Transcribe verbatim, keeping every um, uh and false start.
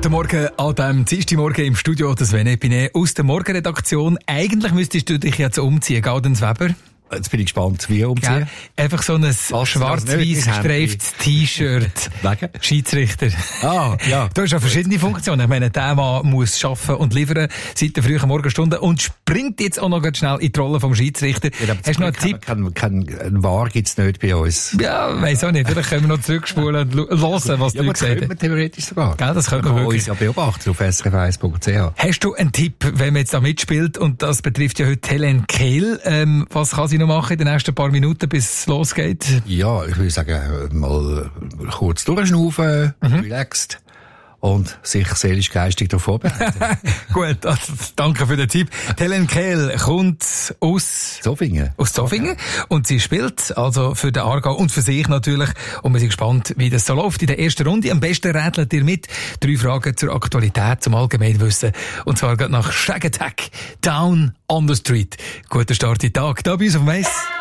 Guten Morgen an diesem Dienstagmorgen im Studio, das Sven Epine aus der Morgenredaktion. Eigentlich müsstest du dich jetzt umziehen, Gaudenz Weber. Jetzt bin ich gespannt, wie umziehen. Ja, einfach so ein schwarz-weiß gestreiftes T-Shirt. Wegen? Schiedsrichter. Ah, ja. Du hast ja verschiedene Funktionen. Ich meine, der Mann muss arbeiten und liefern seit der frühen Morgenstunde und springt jetzt auch noch ganz schnell in die Rolle vom Schiedsrichter. Ja, hast du noch einen Tipp? Kein, kein, kein Wahr gibt's nicht bei uns. Ja, weiss auch nicht. Vielleicht können wir noch zurückspulen und hören, was ja, du gesagt hast. Ja, theoretisch sogar. Ja, das können wir wir uns ja beobachten auf s r f eins punkt c h. Hast du einen Tipp, wenn man jetzt da mitspielt, und das betrifft ja heute Helen Kehl, ähm, was kann sie noch machen in den nächsten paar Minuten, bis es losgeht? Ja, ich würde sagen, mal kurz durchschnaufen, mhm. relaxed und sich seelisch-geistig darauf vorbereiten. Gut, also, danke für den Tipp. Helen Kehl kommt aus Zofingen. Aus Zofingen. Und sie spielt also für den Aargau und für sich natürlich. Und wir sind gespannt, wie das so läuft in der ersten Runde. Am besten rätselt ihr mit. Drei Fragen zur Aktualität, zum Allgemeinwissen. Und zwar geht nach Shag Attack, Down on the Street. Guter Start in den Tag, da bei uns auf dem Mess.